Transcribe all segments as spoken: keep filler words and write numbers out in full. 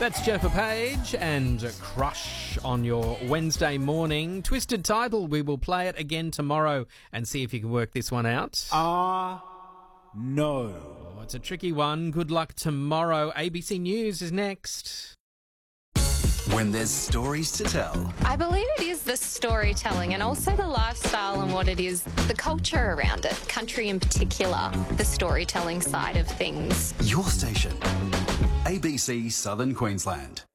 That's Jennifer Page and Crush on your Wednesday morning. Twisted Title, we will play it again tomorrow and see if you can work this one out. Ah, no. Oh, it's a tricky one. Good luck tomorrow. A B C News is next. When there's stories to tell. I believe it is the storytelling and also the lifestyle and what it is, the culture around it, country in particular, the storytelling side of things. Your station, A B C Southern Queensland.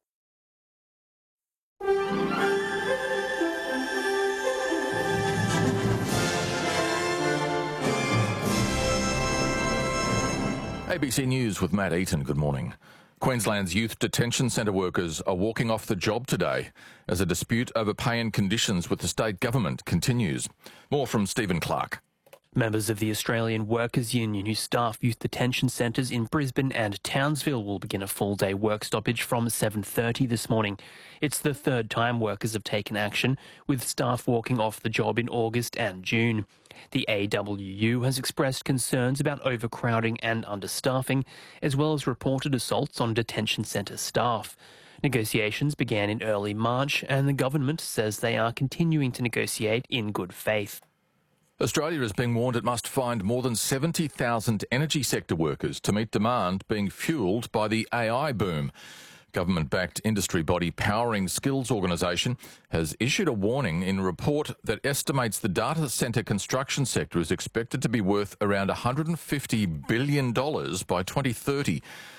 A B C News with Matt Eaton. Good morning. Queensland's youth detention centre workers are walking off the job today as a dispute over pay and conditions with the state government continues. More from Stephen Clark. Members of the Australian Workers' Union who staff youth detention centres in Brisbane and Townsville will begin a full-day work stoppage from seven thirty this morning. It's the third time workers have taken action, with staff walking off the job in August and June. The A W U has expressed concerns about overcrowding and understaffing, as well as reported assaults on detention centre staff. Negotiations began in early March, and the government says they are continuing to negotiate in good faith. Australia is being warned it must find more than seventy thousand energy sector workers to meet demand being fuelled by the A I boom. Government-backed industry body Powering Skills organisation has issued a warning in a report that estimates the data centre construction sector is expected to be worth around one hundred fifty billion dollars by twenty thirty.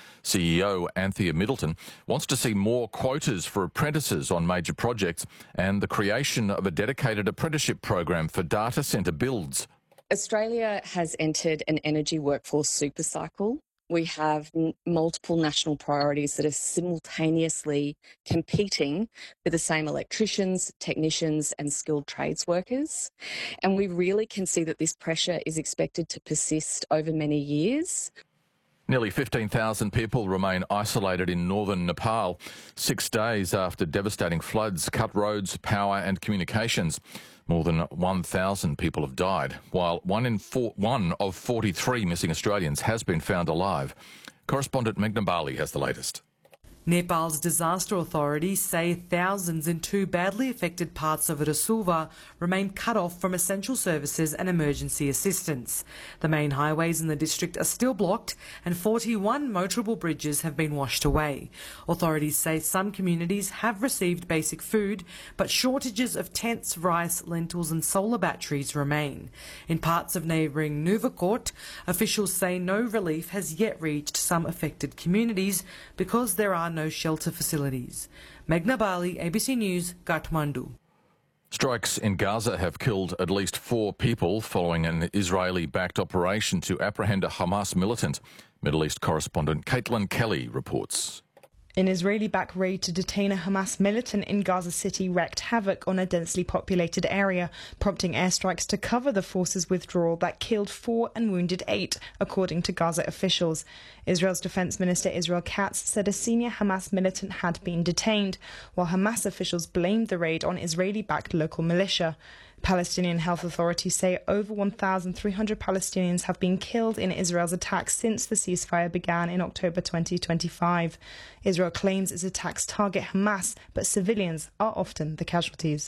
C E O Anthea Middleton wants to see more quotas for apprentices on major projects and the creation of a dedicated apprenticeship program for data centre builds. Australia has entered an energy workforce supercycle. We have n- multiple national priorities that are simultaneously competing for the same electricians, technicians and skilled trades workers. And we really can see that this pressure is expected to persist over many years. Nearly fifteen thousand people remain isolated in northern Nepal, six days after devastating floods cut roads, power and communications. More than one thousand people have died, while one in four, one of forty-three missing Australians has been found alive. Correspondent Meghna Bali has the latest. Nepal's disaster authorities say thousands in two badly affected parts of Rasulva remain cut off from essential services and emergency assistance. The main highways in the district are still blocked and forty-one motorable bridges have been washed away. Authorities say some communities have received basic food, but shortages of tents, rice, lentils and solar batteries remain. In parts of neighbouring Nuvakot, officials say no relief has yet reached some affected communities because there are no shelter facilities. Meghna Bali, A B C News, Kathmandu. Strikes in Gaza have killed at least four people following an Israeli-backed operation to apprehend a Hamas militant. Middle East correspondent Caitlin Kelly reports. An Israeli-backed raid to detain a Hamas militant in Gaza City wreaked havoc on a densely populated area, prompting airstrikes to cover the forces' withdrawal that killed four and wounded eight, according to Gaza officials. Israel's Defense Minister Israel Katz said a senior Hamas militant had been detained, while Hamas officials blamed the raid on Israeli-backed local militia. Palestinian health authorities say over one thousand three hundred Palestinians have been killed in Israel's attacks since the ceasefire began in October twenty twenty-five. Israel claims its attacks target Hamas, but civilians are often the casualties.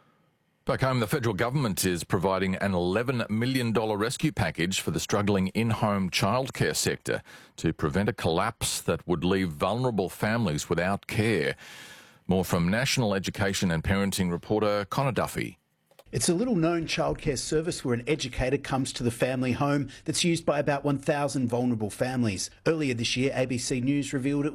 Back home, the federal government is providing an eleven million dollars rescue package for the struggling in-home childcare sector to prevent a collapse that would leave vulnerable families without care. More from National Education and Parenting reporter Connor Duffy. It's a little-known childcare service where an educator comes to the family home that's used by about one thousand vulnerable families. Earlier this year, A B C News revealed it